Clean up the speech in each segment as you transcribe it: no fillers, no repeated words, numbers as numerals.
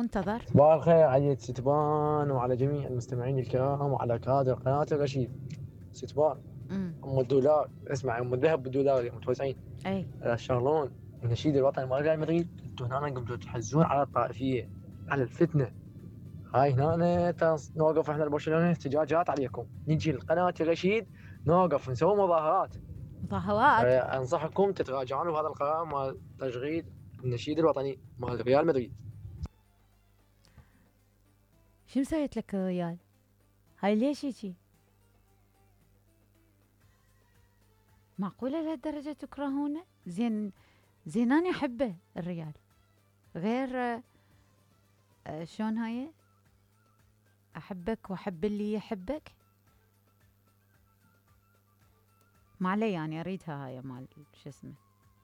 منتظر. صباح الخير على ستبان وعلى جميع المستمعين الكرام وعلى كادر قناة الرشيد. ستبان ام الدولار، اسمع، ام الذهب بالدولار اللي متوزعين. اي شغلون النشيد الوطني مال ريال مدريد، انتم هنا قمتوا تحزون على الطائفيه، على الفتنه. هاي هنا نوقف احنا برشلونه احتجاجات عليكم، نجي لقناه الرشيد نوقف نسوي مظاهرات. مظاهرات. انصحكم تتراجعون بهذا القرار مال تشغيل النشيد الوطني مال ريال مدريد. شو مسويت لك الريال؟ هاي ليش هيجي؟ معقولة لهالدرجة تكرهونه؟ زين أنا أحبه الريال، غير شلون هاي؟ أحبك وأحب اللي يحبك. ما علي، يعني أريدها هاي مال شو اسمه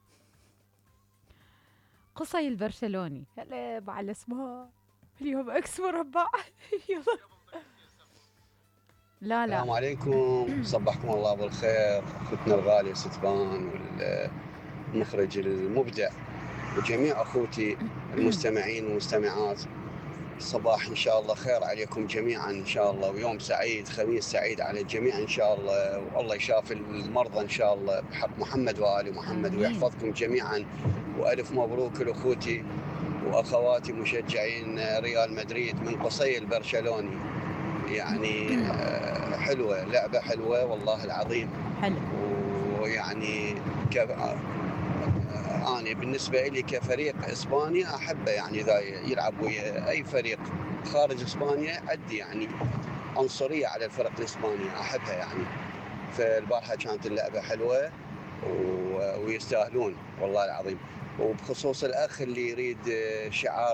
قصي البرشلوني. هلا مع الأسماء اليوم أكس مربع. يلا. لا السلام عليكم، صبحكم الله بالخير. اخوتنا الغاليه ستبان والمخرج المبدع وجميع اخوتي المستمعين والمستمعات، صباح ان شاء الله خير عليكم جميعا ان شاء الله، ويوم سعيد، خميس سعيد على الجميع ان شاء الله، والله يشافي المرضى ان شاء الله بحق محمد وآل محمد، ويحفظكم جميعا. والف مبروك لاخوتي واخواتي مشجعين ريال مدريد من قصي البرشلوني. يعني حلوة، لعبة حلوة والله العظيم. حلو. ويعني أنا بالنسبة لي كفريق إسبانيا أحبه، يعني إذا يلعب ويا أي فريق خارج إسبانيا عندي يعني عنصرية على الفرق الإسبانية، أحبها يعني. فالبارحة كانت اللعبة حلوة ويستاهلون والله العظيم. وبخصوص الأخ اللي يريد شعار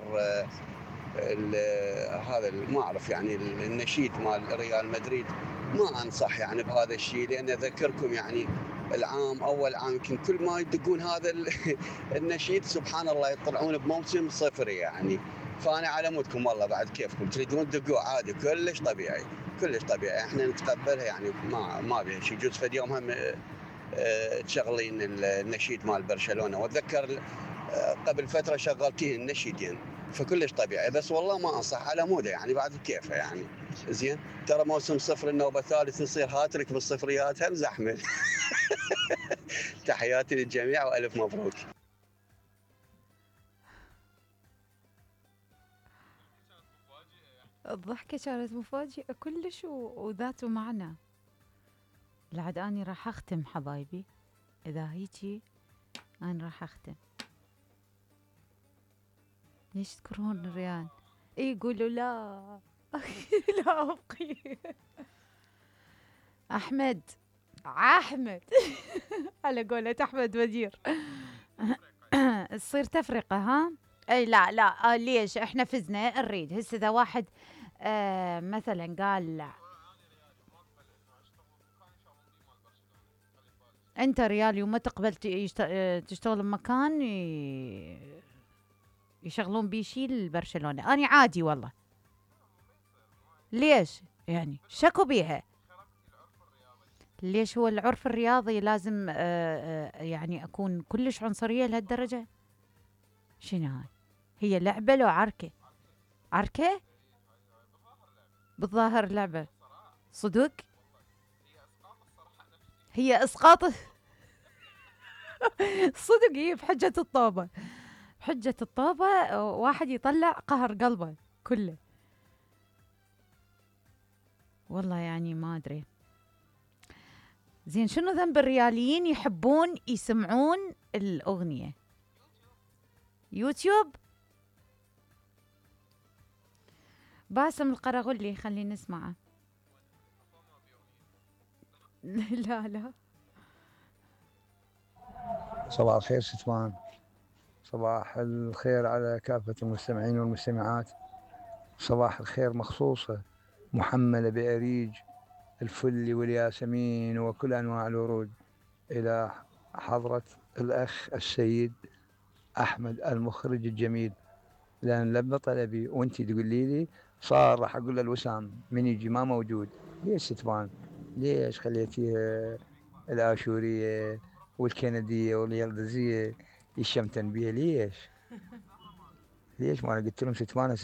هذا ما اعرف يعني النشيد مال ريال مدريد، ما انصح يعني بهذا الشيء، لان اذكركم يعني اول عام يمكن كل ما يدقون هذا النشيد سبحان الله يطلعون بموسم صفري يعني. فانا على مودكم والله، بعد كيفكم تريدون تدقوا عادي، كلش طبيعي كلش طبيعي، احنا نتقبلها يعني، ما بها شيء. يجوز فد يوم هم تشغلين النشيد مال برشلونه، واتذكر قبل فتره شغلتيه النشيدين، فكلش طبيعي. بس والله ما انصح على موده يعني، بعد كيفه يعني. زين، ترى موسم صفر النوبه الثالث يصير هاتريك بالصفريات، هم زحمه. تحياتي للجميع والف مبروك. الضحكة كانت مفاجئة كلش وذات معنى. لعد أني راح أختم حبايبي، إذا هيجي أنا راح أختم. ليش تكرهون الريال؟ إيه يقولوا لا. لا أبقي. أحمد على قولة أحمد وزير. تصير تفرقة ها؟ اي لا ليش احنا فزنا نريد هسه اذا واحد مثلا قال انت ريالي وما تقبل تشتغل بمكان يشغلون بيه شيء لبرشلونة، اني عادي والله. ليش يعني شكوا بيها؟ ليش هو العرف الرياضي لازم يعني اكون كلش عنصرية لهالدرجة؟ شنو هاي؟ هي لعبة لو عركة بالظاهر لعبة صدق. هي اسقاط. صدق هي بحجة الطوبة واحد يطلع قهر قلبه كله. والله يعني ما ادري. زين شنو ذنب الرياليين يحبون يسمعون الاغنية؟ يوتيوب. باسم القرغلي خلينا نسمعه. لا صباح الخير ستمان، صباح الخير على كافة المستمعين والمستمعات، صباح الخير مخصوصة محملة بأريج الفل والياسمين وكل أنواع الورود إلى حضرة الأخ السيد أحمد المخرج الجميل. لأن لما طلبي وأنتي تقولي لي صار راح أقول للوسام من يجي ما موجود. ليش ستمان؟ ليش خليتيها الآشورية والكندية واليلدزية يشمتن بيها؟ ليش ما أنا قلت لهم ستمان